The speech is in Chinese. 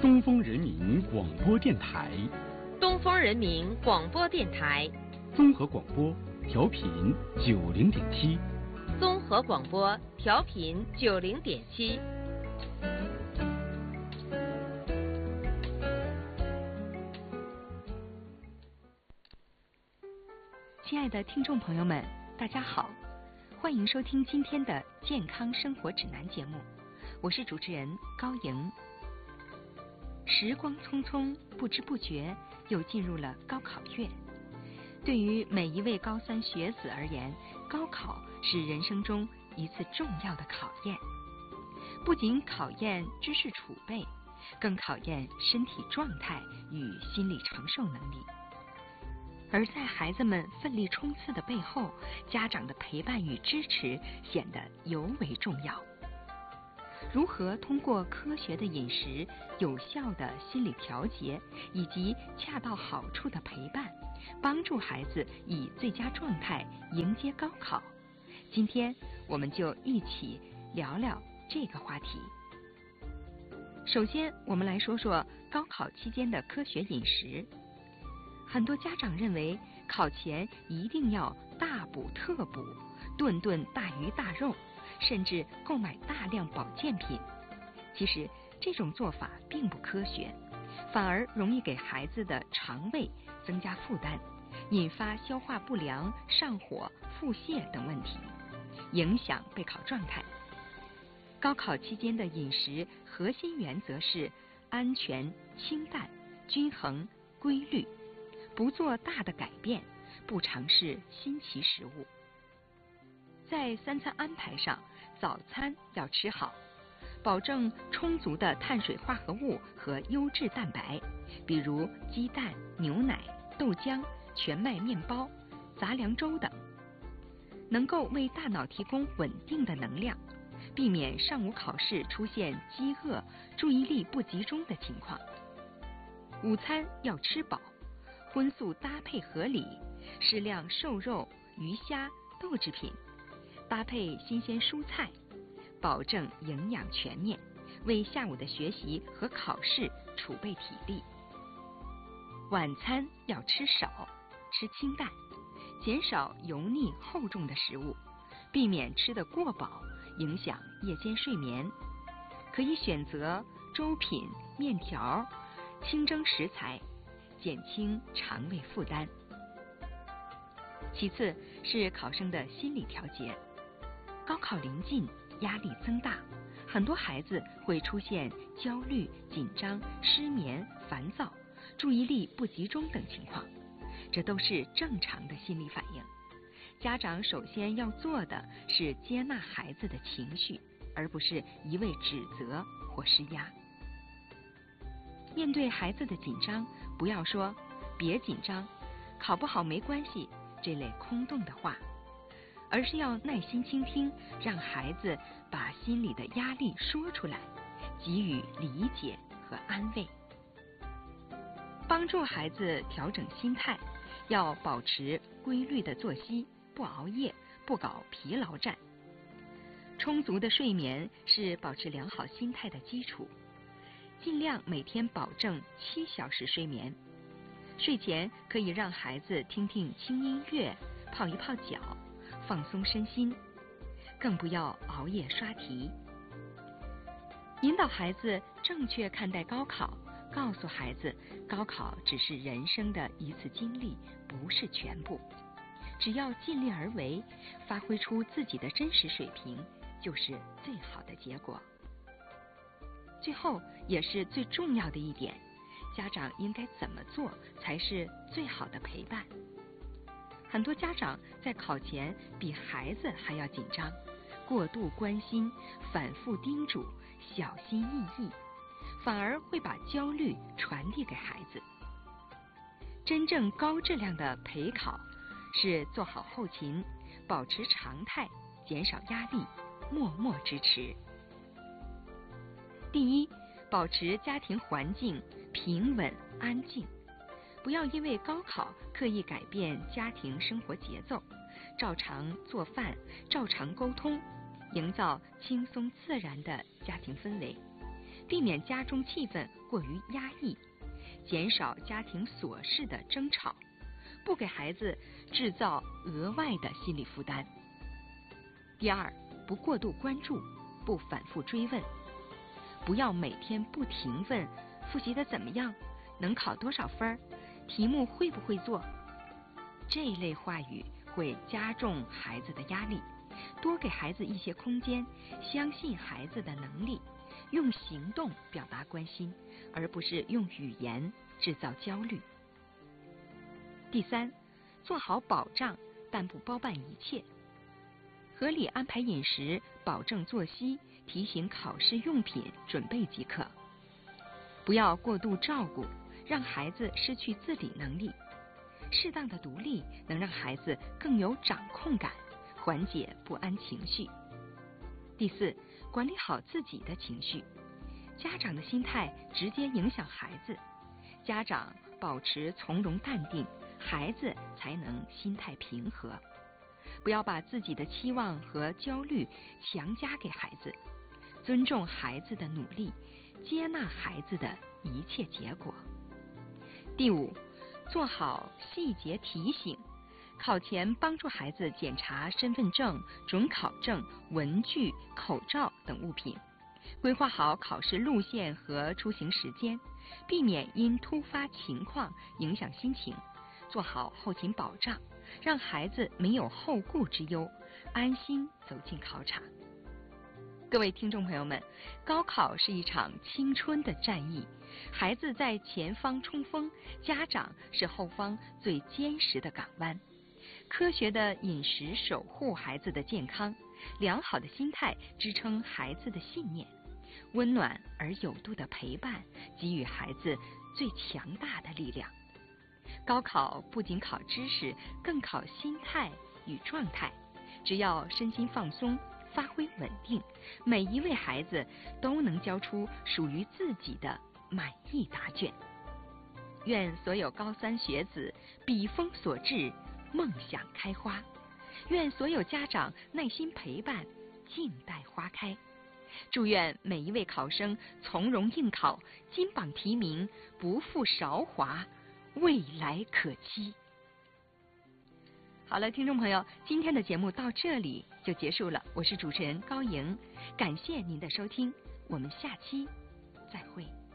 东风人民广播电台， 东风人民广播电台， 综合广播，调频90.7， 综合广播调频90.7。 亲爱的听众朋友们，大家好，欢迎收听今天的健康生活指南节目，我是主持人高莹。时光匆匆，不知不觉又进入了高考月。对于每一位高三学子而言，高考是人生中一次重要的考验，不仅考验知识储备，更考验身体状态与心理承受能力。而在孩子们奋力冲刺的背后，家长的陪伴与支持显得尤为重要。如何通过科学的饮食、有效的心理调节以及恰到好处的陪伴，帮助孩子以最佳状态迎接高考？今天我们就一起聊聊这个话题。首先，我们来说说高考期间的科学饮食。很多家长认为考前一定要大补特补，顿顿大鱼大肉，甚至购买大量保健品。其实这种做法并不科学，反而容易给孩子的肠胃增加负担，引发消化不良、上火、腹泻等问题，影响备考状态。高考期间的饮食核心原则是安全、清淡、均衡、规律，不做大的改变，不尝试新奇食物。在三餐安排上，早餐要吃好，保证充足的碳水化合物和优质蛋白，比如鸡蛋、牛奶、豆浆、全麦面包、杂粮粥等，能够为大脑提供稳定的能量，避免上午考试出现饥饿、注意力不集中的情况。午餐要吃饱，荤素搭配合理，适量瘦肉、鱼虾、豆制品，搭配新鲜蔬菜，保证营养全面，为下午的学习和考试储备体力。晚餐要吃少，吃清淡，减少油腻厚重的食物，避免吃得过饱，影响夜间睡眠。可以选择粥品、面条、清蒸食材，减轻肠胃负担。其次是考生的心理调节。高考临近，压力增大，很多孩子会出现焦虑、紧张、失眠、烦躁、注意力不集中等情况，这都是正常的心理反应。家长首先要做的是接纳孩子的情绪，而不是一味指责或施压。面对孩子的紧张，不要说别紧张，考不好没关系这类空洞的话，而是要耐心倾听，让孩子把心里的压力说出来，给予理解和安慰。帮助孩子调整心态，要保持规律的作息，不熬夜，不搞疲劳战。充足的睡眠是保持良好心态的基础，尽量每天保证7小时睡眠。睡前可以让孩子听听轻音乐，泡一泡脚，放松身心，更不要熬夜刷题。引导孩子正确看待高考，告诉孩子高考只是人生的一次经历，不是全部。只要尽力而为，发挥出自己的真实水平，就是最好的结果。最后也是最重要的一点，家长应该怎么做才是最好的陪伴？很多家长在考前比孩子还要紧张，过度关心，反复叮嘱，小心翼翼，反而会把焦虑传递给孩子。真正高质量的陪考是做好后勤，保持常态，减少压力，默默支持。第一，保持家庭环境平稳安静，不要因为高考刻意改变家庭生活节奏，照常做饭，照常沟通，营造轻松自然的家庭氛围， 避免家中气氛过于压抑，减少家庭琐事的争吵，不给孩子制造额外的心理负担。第二，不过度关注，不反复追问，不要每天不停问复习的怎么样，能考多少分，题目会不会做。这一类话语会加重孩子的压力，多给孩子一些空间，相信孩子的能力，用行动表达关心，而不是用语言制造焦虑。第三，做好保障，但不包办一切。合理安排饮食，保证作息，提醒考试用品准备即可。不要过度照顾，让孩子失去自理能力。适当的独立能让孩子更有掌控感，缓解不安情绪。第四，管理好自己的情绪。家长的心态直接影响孩子，家长保持从容淡定，孩子才能心态平和。不要把自己的期望和焦虑强加给孩子，尊重孩子的努力，接纳孩子的一切结果。第五，做好细节提醒，考前帮助孩子检查身份证、准考证、文具、口罩等物品，规划好考试路线和出行时间，避免因突发情况影响心情，做好后勤保障，让孩子没有后顾之忧，安心走进考场。各位听众朋友们，高考是一场青春的战役，孩子在前方冲锋，家长是后方最坚实的港湾。科学的饮食守护孩子的健康，良好的心态支撑孩子的信念，温暖而有度的陪伴给予孩子最强大的力量。高考不仅考知识，更考心态与状态，只要身心放松，发挥稳定，每一位孩子都能交出属于自己的满意答卷。愿所有高三学子笔锋所至，梦想开花。愿所有家长耐心陪伴，静待花开。祝愿每一位考生从容应考，金榜题名，不负韶华，未来可期。好了，听众朋友，今天的节目到这里就结束了，我是主持人高莹，感谢您的收听，我们下期再会。